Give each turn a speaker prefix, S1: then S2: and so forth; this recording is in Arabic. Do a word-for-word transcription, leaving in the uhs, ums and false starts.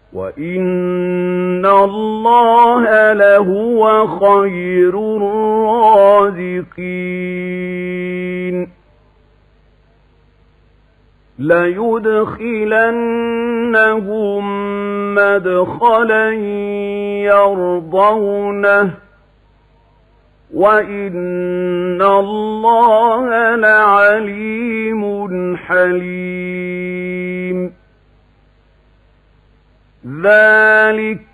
S1: وَإِنَّ اللَّهَ لَهُوَ خَيْرُ الرَّازِقِينَ لَيُدْخِلَنَّهُم مَّدْخَلًا يَرْضَوْنَهُ وَإِنَّ اللَّهَ لَعَلِيمٌ حَلِيمٌ ذَلِكَ